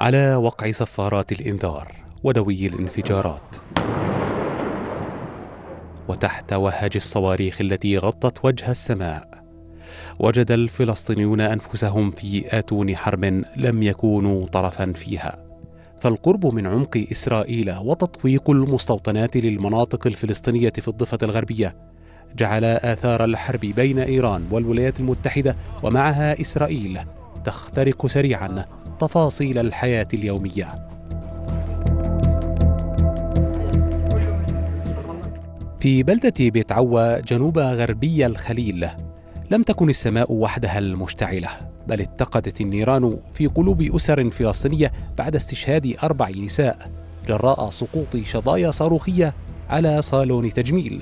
على وقع صفارات الإنذار ودوي الانفجارات، وتحت وهج الصواريخ التي غطت وجه السماء، وجد الفلسطينيون أنفسهم في آتون حرب لم يكونوا طرفا فيها. فالقرب من عمق إسرائيل وتطويق المستوطنات للمناطق الفلسطينية في الضفة الغربية جعل آثار الحرب بين إيران والولايات المتحدة ومعها إسرائيل تخترق سريعا تفاصيل الحياة اليومية. في بلدة بيت عوى جنوب غربي الخليل لم تكن السماء وحدها المشتعلة، بل اتقدت النيران في قلوب أسر فلسطينية بعد استشهاد 4 نساء جراء سقوط شظايا صاروخية على صالون تجميل.